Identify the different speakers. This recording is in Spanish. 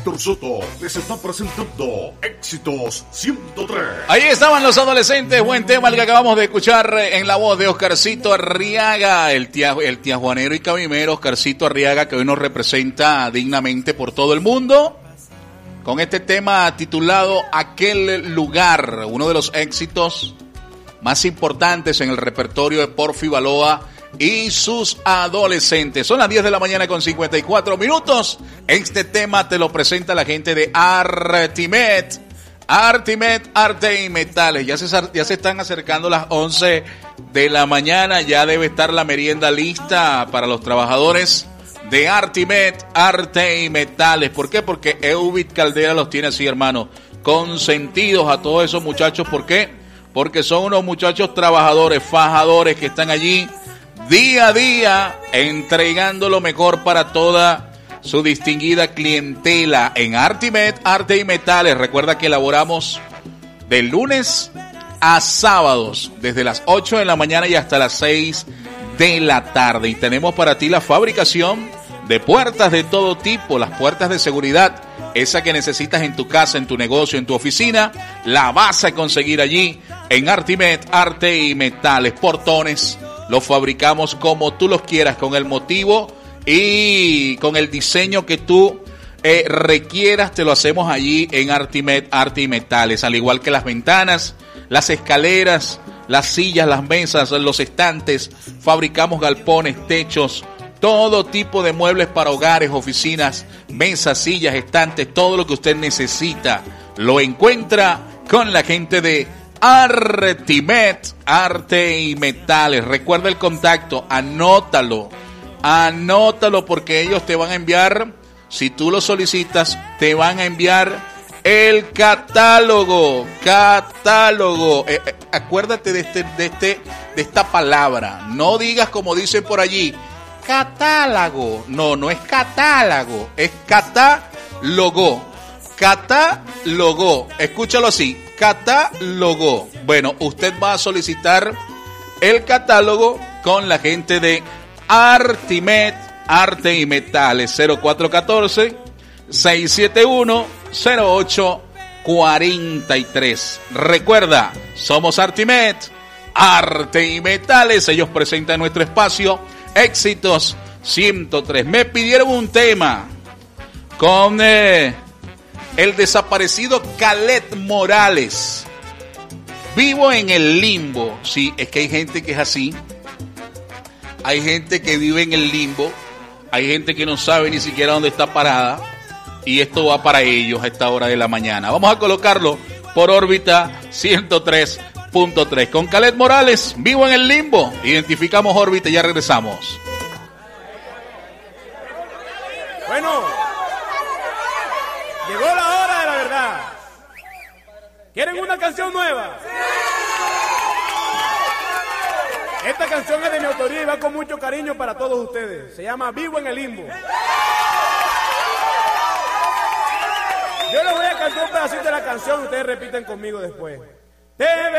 Speaker 1: Héctor Soto les está presentando Éxitos 103.
Speaker 2: Ahí estaban los adolescentes, buen tema el que acabamos de escuchar en la voz de Oscarcito Arriaga, el tiajuanero y cabimero Oscarcito Arriaga, que hoy nos representa dignamente por todo el mundo, con este tema titulado Aquel Lugar, uno de los éxitos más importantes en el repertorio de Porfi Baloa y sus adolescentes. Son las 10 de la mañana con 54 minutos. Este tema te lo presenta la gente de Artimet. Artimet, arte y metales. Ya se están acercando las 11 de la mañana. Ya debe estar la merienda lista para los trabajadores de Artimet, arte y metales. ¿Por qué? Porque Eubit Caldera los tiene así, hermano, consentidos a todos esos muchachos. ¿Por qué? Porque son unos muchachos trabajadores, fajadores, que están allí día a día entregando lo mejor para toda su distinguida clientela en Artimet, arte y metales. Recuerda que elaboramos de lunes a sábados, desde las 8 de la mañana y hasta las 6 de la tarde. Y tenemos para ti la fabricación de puertas de todo tipo, las puertas de seguridad, esa que necesitas en tu casa, en tu negocio, en tu oficina, la vas a conseguir allí en Artimet, arte y metales. Portones los fabricamos como tú los quieras, con el motivo y con el diseño que tú requieras, te lo hacemos allí en Artimet, arte y metales. Al igual que las ventanas, las escaleras, las sillas, las mesas, los estantes, fabricamos galpones, techos, todo tipo de muebles para hogares, oficinas, mesas, sillas, estantes, todo lo que usted necesita lo encuentra con la gente de Artimet, arte y metales. Recuerda el contacto, anótalo porque ellos te van a enviar, si tú lo solicitas, te van a enviar el catálogo. Acuérdate de esta palabra, no digas como dicen por allí, catálogo. No es catálogo, es catálogo. Catálogo, escúchalo así, catálogo. Bueno, usted va a solicitar el catálogo con la gente de Artimet, arte y metales. 0414-671-0843. Recuerda, somos Artimet, arte y metales. Ellos presentan nuestro espacio Éxitos 103. Me pidieron un tema con el desaparecido Caled Morales. Vivo en el limbo. Sí, es que hay gente que es así. Hay gente que vive en el limbo. Hay gente que no sabe ni siquiera dónde está parada. Y esto va para ellos a esta hora de la mañana. Vamos a colocarlo por órbita 103.3. Con Caled Morales, Vivo en el limbo. Identificamos órbita y ya regresamos.
Speaker 3: Bueno, llegó la hora de la verdad. ¿Quieren una canción nueva? Esta canción es de mi autoría y va con mucho cariño para todos ustedes. Se llama Vivo en el limbo. Yo les voy a cantar un pedacito de la canción, ustedes repiten conmigo después.